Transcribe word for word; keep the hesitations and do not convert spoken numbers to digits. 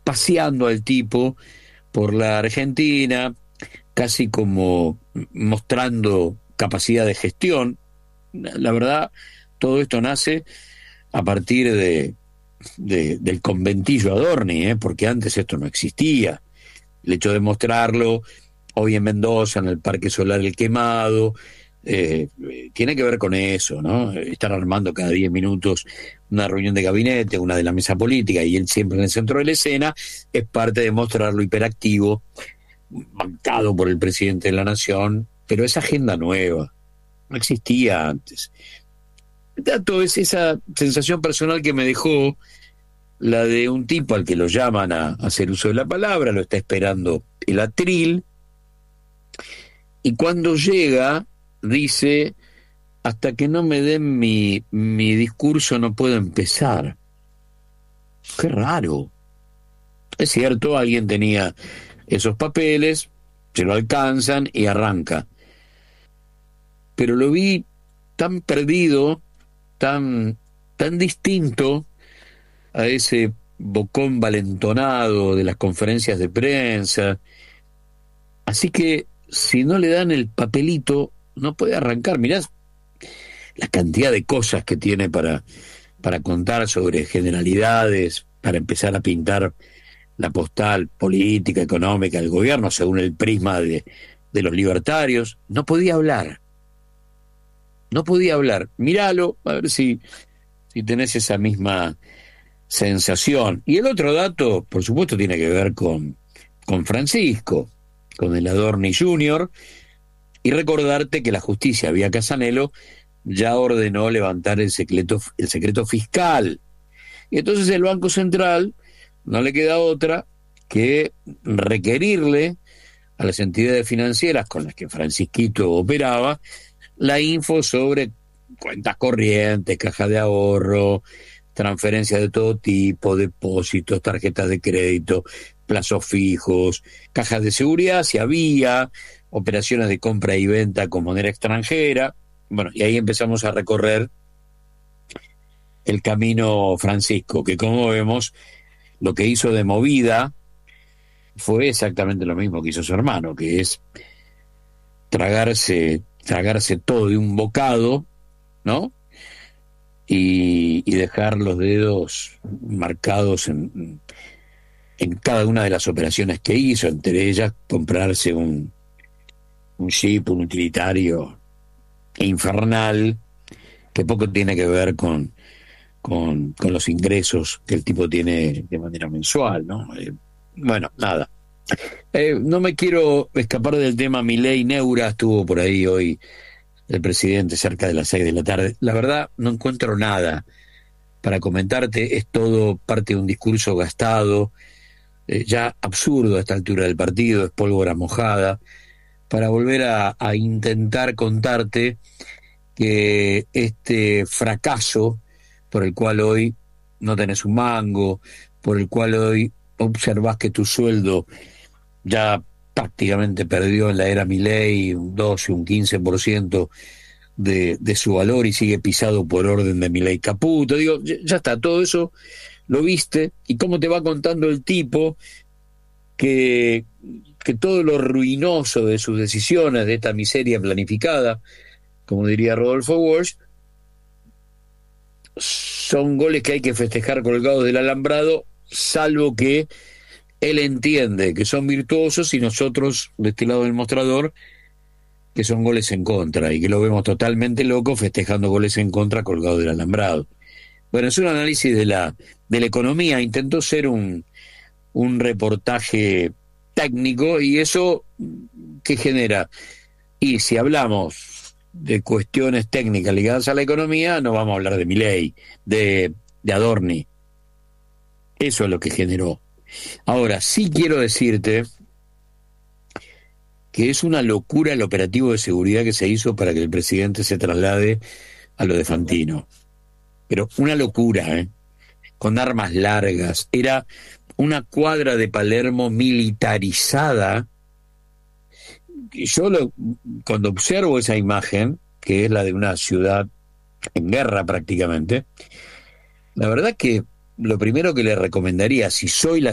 paseando al tipo por la Argentina, casi como mostrando capacidad de gestión. La verdad, todo esto nace a partir de, de del conventillo Adorni, ¿eh? Porque antes esto no existía. El hecho de mostrarlo hoy en Mendoza, en el Parque Solar El Quemado, eh, tiene que ver con eso, ¿no? Estar armando cada diez minutos una reunión de gabinete, una de la mesa política, y él siempre en el centro de la escena, es parte de mostrarlo hiperactivo, bancado por el presidente de la Nación, pero esa agenda nueva no existía antes. Tanto es esa sensación personal que me dejó la de un tipo al que lo llaman a, a hacer uso de la palabra, lo está esperando el atril, y cuando llega dice: hasta que no me den mi, mi discurso no puedo empezar. Qué raro. Es cierto, alguien tenía esos papeles, se lo alcanzan y arranca. Pero lo vi tan perdido, tan, tan distinto a ese bocón valentonado de las conferencias de prensa. Así que si no le dan el papelito, no puede arrancar. Mirá la cantidad de cosas que tiene para, para contar sobre generalidades, para empezar a pintar la postal política, económica del gobierno según el prisma de, de los libertarios. No podía hablar. No podía hablar. Míralo, a ver si, si tenés esa misma sensación. Y el otro dato, por supuesto, tiene que ver con, con Francisco, con el Adorni junior, y recordarte que la justicia, vía Casanelo, ya ordenó levantar el secreto, el secreto fiscal. Y entonces el Banco Central no le queda otra que requerirle a las entidades financieras con las que Francisquito operaba la info sobre cuentas corrientes, caja de ahorro, transferencias de todo tipo, depósitos, tarjetas de crédito, plazos fijos, cajas de seguridad, si había, operaciones de compra y venta con moneda extranjera. Bueno, y ahí empezamos a recorrer el camino Francisco, que como vemos, lo que hizo de movida fue exactamente lo mismo que hizo su hermano, que es tragarse, tragarse todo de un bocado, ¿no? Y, y dejar los dedos marcados en, en cada una de las operaciones que hizo, entre ellas comprarse un, un jeep, un utilitario infernal, que poco tiene que ver con, con, con los ingresos que el tipo tiene de manera mensual, ¿no? Eh, bueno, nada. Eh, no me quiero escapar del tema Milei. Neura estuvo por ahí hoy el presidente cerca de las seis de la tarde. La verdad, no encuentro nada para comentarte. Es todo parte de un discurso gastado, eh, ya absurdo a esta altura del partido, es pólvora mojada, para volver a, a intentar contarte que este fracaso por el cual hoy no tenés un mango, por el cual hoy observás que tu sueldo ya prácticamente perdió en la era Milei un doce, un quince por ciento de, de su valor y sigue pisado por orden de Milei Caputo. Digo, ya, ya está, todo eso lo viste, y cómo te va contando el tipo que, que todo lo ruinoso de sus decisiones, de esta miseria planificada, como diría Rodolfo Walsh, son goles que hay que festejar colgados del alambrado, salvo que él entiende que son virtuosos y nosotros, de este lado del mostrador, que son goles en contra, y que lo vemos totalmente loco festejando goles en contra colgados del alambrado. Bueno, es un análisis de la, de la economía. Intentó ser un, un reportaje técnico, y eso, ¿qué genera? Y si hablamos de cuestiones técnicas ligadas a la economía, no vamos a hablar de Milei, de, de Adorni. Eso es lo que generó. Ahora, sí quiero decirte que es una locura el operativo de seguridad que se hizo para que el presidente se traslade a lo de Fantino. Pero una locura, ¿eh? Con armas largas. Era una cuadra de Palermo militarizada. Y yo lo, cuando observo esa imagen, que es la de una ciudad en guerra prácticamente, la verdad que lo primero que le recomendaría, si soy la